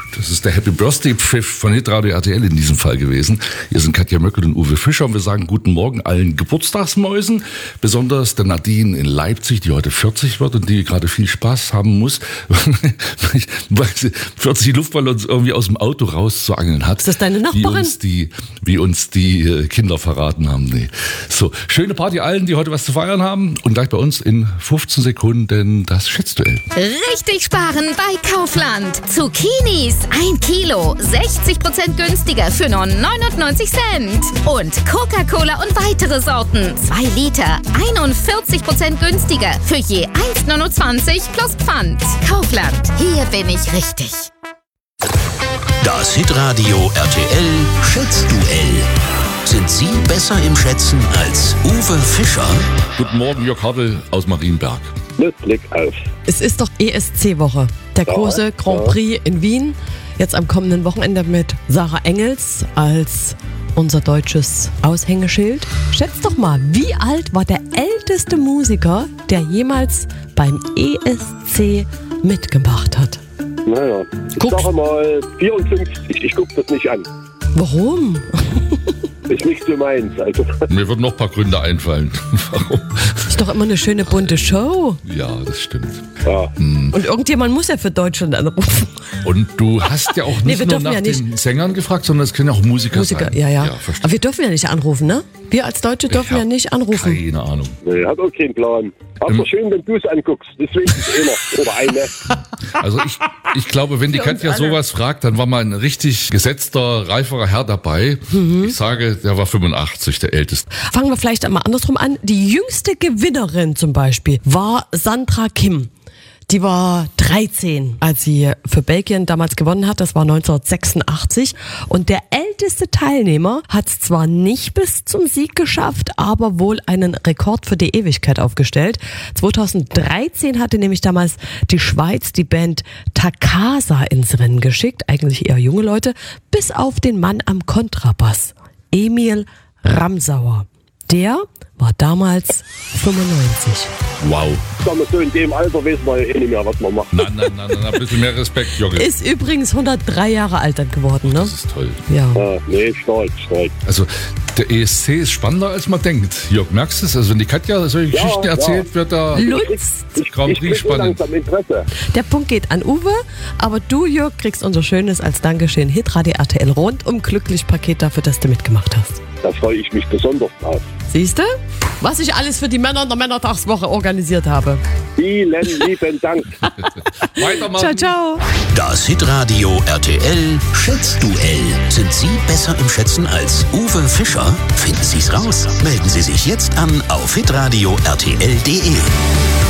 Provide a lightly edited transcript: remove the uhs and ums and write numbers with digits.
Das ist der Happy Birthday Pfiff von Hitradio RTL in diesem Fall gewesen. Hier sind Katja Möckel und Uwe Fischer und wir sagen guten Morgen allen Geburtstagsmäusen, besonders der Nadine in Leipzig, die heute 40 wird und die gerade viel Spaß haben muss, weil sie 40 Luftballons irgendwie aus dem Auto rauszuangeln hat. Ist das deine Nachbarin? Wie uns die Kinder verraten haben. Nee. So, schöne Party allen, die heute was zu feiern haben und gleich bei uns in 15 Sekunden das Schätzduell. Richtig sparen bei Kaufland. Zucchinis 1 Kilo, 60% günstiger für nur 99 Cent. Und Coca-Cola und weitere Sorten, 2 Liter, 41% günstiger für je 1,29 plus Pfand. Kaufland, hier bin ich richtig. Das Hitradio RTL Schätzduell. Sind Sie besser im Schätzen als Uwe Fischer? Guten Morgen, Jörg Hartl aus Marienberg. Mit Blick auf. Es ist doch ESC-Woche. Der große Grand Prix in Wien. Jetzt am kommenden Wochenende mit Sarah Engels als unser deutsches Aushängeschild. Schätzt doch mal, wie alt war der älteste Musiker, der jemals beim ESC mitgemacht hat? Naja, ich sage mal 54. Ich gucke das nicht an. Warum? Ist nicht so meins. Also. Mir würden noch ein paar Gründe einfallen. Warum? Ist doch immer eine schöne bunte Show. Ja, das stimmt. Ja. Und irgendjemand muss ja für Deutschland anrufen. Und du hast ja auch nicht wir nur dürfen nach ja nicht. den Sängern gefragt, sondern es können ja auch Musiker sein. Ja. verstehe. Aber wir dürfen ja nicht anrufen, ne? Wir als Deutsche dürfen ja nicht anrufen. Keine Ahnung. Nee, hat auch keinen Plan. Aber schön, wenn du es anguckst. Deswegen ist einer oder eine. Also ich glaube, wenn die Katja sowas fragt, dann war mal ein richtig gesetzter, reiferer Herr dabei. Ich sage, der war 85, der Älteste. Fangen wir vielleicht einmal andersrum an. Die jüngste Gewinnerin zum Beispiel war Sandra Kim. Die war 13, als sie für Belgien damals gewonnen hat. Das war 1986. Und der älteste Teilnehmer hat es zwar nicht bis zum Sieg geschafft, aber wohl einen Rekord für die Ewigkeit aufgestellt. 2013 hatte nämlich damals die Schweiz die Band Takasa ins Rennen geschickt. Eigentlich eher junge Leute. Bis auf den Mann am Kontrabass, Emil Ramsauer. Der war damals 95. Wow. Sagen wir so, in dem Alter weiß man ja eh nicht mehr, was man macht. Nein, ein bisschen mehr Respekt, Jogge. Ist übrigens 103 Jahre alt dann geworden, ne? Das ist toll. Ja. Nee, stark. Also der ESC ist spannender, als man denkt. Jörg, merkst du es? Also wenn die Katja solche Geschichten erzählt, wird da Lutz. Grand Prix spannend. Langsam Interesse. Der Punkt geht an Uwe, aber du, Jörg, kriegst unser schönes als Dankeschön Hitradio RTL rundum glücklich Paket dafür, dass du mitgemacht hast. Da freue ich mich besonders drauf. Siehst du, was ich alles für die Männer in der Männertagswoche organisiert habe. Vielen lieben Dank. Weitermachen. Ciao. Das Hitradio RTL Schätzduell. Sind Sie besser im Schätzen als Uwe Fischer? Finden Sie's raus. Melden Sie sich jetzt an auf hitradio rtl.de.